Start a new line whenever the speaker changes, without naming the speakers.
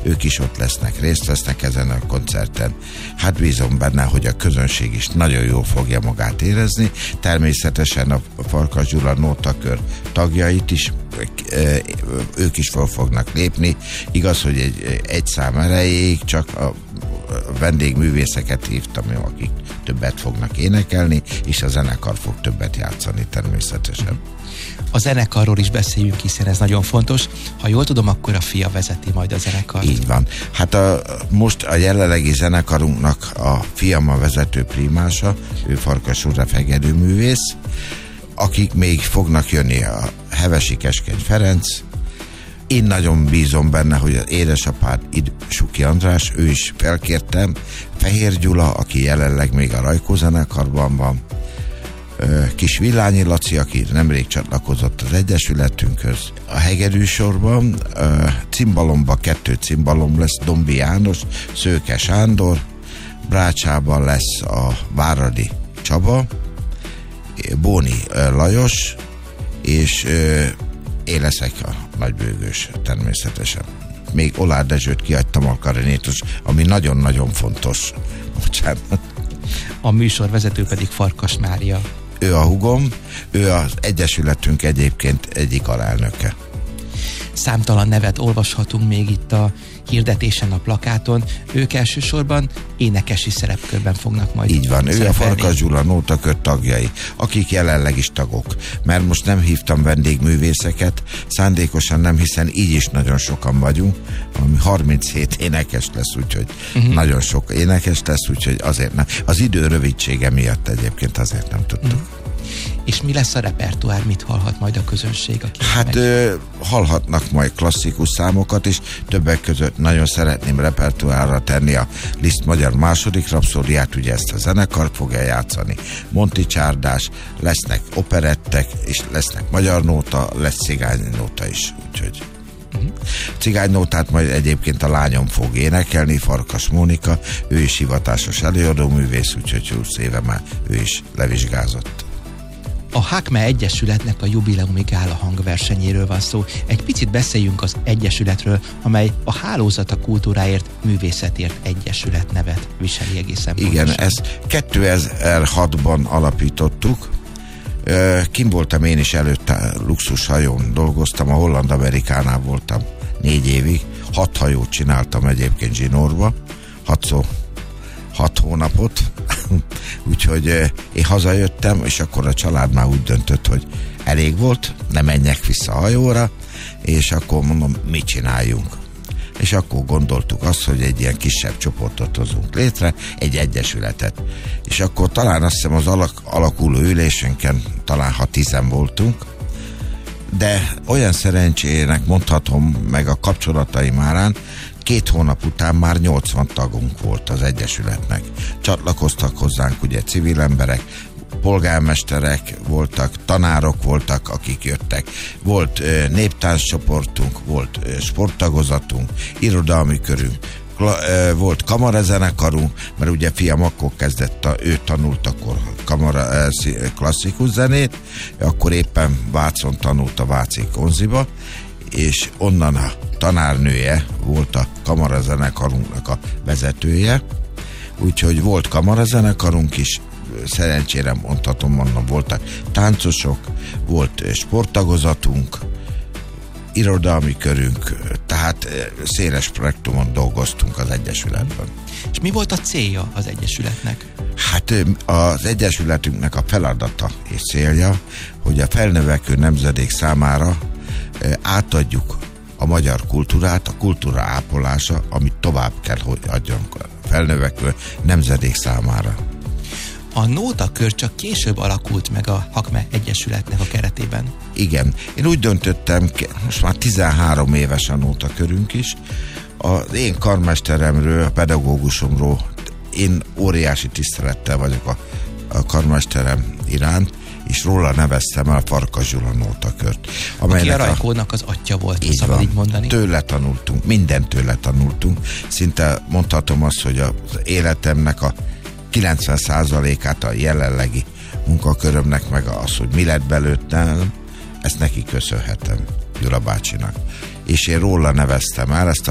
ők is ott lesznek, részt vesznek ezen a koncerten. Hát bízom benne, hogy a közönség is nagyon jól fogja magát érezni. Természetesen a Farkas Gyula Nótakör tagjait is, ők is fel fognak lépni. Igaz, hogy egy szám erejéig csak a vendégművészeket hívtam, akik többet fognak énekelni, és a zenekar fog többet játszani természetesen.
A zenekarról is beszéljünk, hiszen ez nagyon fontos. Ha jól tudom, akkor a fia vezeti majd a zenekart.
Így van. Hát most a jelenlegi zenekarunknak a fiam a vezető primása, ő Farkas József hegedűművész, akik még fognak jönni a Hevesi Keskeny Ferenc. Én nagyon bízom benne, hogy az édesapád Suki András, ő is felkértem, Fehér Gyula, aki jelenleg még a Rajkó zenekarban van, Kis Villányi Laci, aki nemrég csatlakozott az Egyesületünkhöz. A hegedűsorban cimbalomba 2 cimbalom lesz, Dombi János, Szőke Sándor, brácsában lesz a Váradi Csaba, Bóni Lajos, és én leszek a nagybőgős természetesen. Még Olár Dezsőt kiadtam, a klarinétos, ami nagyon-nagyon fontos. Bocsánat.
A műsorvezető pedig Farkas Mária.
Ő a hugom, ő az Egyesületünk egyébként egyik alelnöke.
Számtalan nevet olvashatunk még itt a hirdetésen, a plakáton. Ők elsősorban énekesi szerepkörben fognak majd
így van,
szerepelni.
Ő a Farkas Gyula Nótakör tagjai, akik jelenleg is tagok. Mert most nem hívtam vendégművészeket, szándékosan nem, hiszen így is nagyon sokan vagyunk, ami 37 énekes lesz, úgyhogy nagyon sok énekes lesz, úgyhogy azért nem. Az idő rövidsége miatt egyébként azért nem tudtuk.
És mi lesz a repertoár, mit hallhat majd a közönség?
Hát hallhatnak majd klasszikus számokat, és többek között nagyon szeretném repertoárra tenni a Liszt magyar második rapszódiát, ugye ezt a zenekar fogja játszani, Monti Csárdás, lesznek operettek, és lesznek magyar nóta, lesz cigánynóta is, úgyhogy cigánynótát majd egyébként a lányom fog énekelni, Farkas Mónika, ő is hivatásos előadóművész, úgyhogy 20 éve már ő is levizsgázott.
A HAKME Egyesületnek a jubileumi gála hangversenyéről van szó. Egy picit beszéljünk az Egyesületről, amely a Hálózat a Kultúráért, Művészetért Egyesület nevet viseli egészen pontosan.
Igen, ezt 2006-ban alapítottuk. Kim voltam én is előtte, luxushajón dolgoztam, a Holland-Amerikánál voltam 4 évig. 6 hajót csináltam egyébként zsinórba, 6 hónapot, úgyhogy én hazajöttem, és akkor a család már úgy döntött, hogy elég volt, ne menjek vissza a hajóra, és akkor mondom, mit csináljunk. És akkor gondoltuk azt, hogy egy ilyen kisebb csoportot hozunk létre, egy egyesületet. És akkor talán azt hiszem az alakuló ülésünken talán 10 voltunk, de olyan szerencsének mondhatom meg a kapcsolataim árán, 2 hónap után már 80 tagunk volt az Egyesületnek. Csatlakoztak hozzánk ugye civil emberek, polgármesterek voltak, tanárok voltak, akik jöttek. Volt néptánccsoportunk, volt sporttagozatunk, irodalmi körünk, volt kamarazenekarunk, mert ugye fiam akkor kezdett, ő tanult akkor klasszikus zenét, akkor éppen Vácon tanult a Váci Konziba, és onnan a tanárnője volt a kamarazenekarunknak a vezetője, úgyhogy volt kamarazenekarunk is, szerencsére mondom, voltak táncosok, volt sporttagozatunk, irodalmi körünk, tehát széles projektumon dolgoztunk az Egyesületben.
És mi volt a célja az Egyesületnek?
Hát az Egyesületünknek a feladata és célja, hogy a felnövekvő nemzedék számára átadjuk a magyar kultúrát, a kultúra ápolása, amit tovább kell, hogy adjon a felnövekvő nemzedék számára.
A nótakör csak később alakult meg a HAKME Egyesületnek a keretében.
Igen. Én úgy döntöttem, most már 13 éves a nótakörünk is, az én karmesteremről, a pedagógusomról én óriási tisztelettel vagyok a karmesterem iránt, és róla neveztem el a Farkas Gyula Nótakört.
Aki a Rajkónak az atya volt, szabad így mondani.
Tőle tanultunk, mindent tőle tanultunk. Szinte mondhatom azt, hogy az életemnek a 90%-át a jelenlegi munkakörömnek, meg az, hogy mi lett belőttem, ezt neki köszönhetem, Gyula bácsinak. És én róla neveztem el ezt a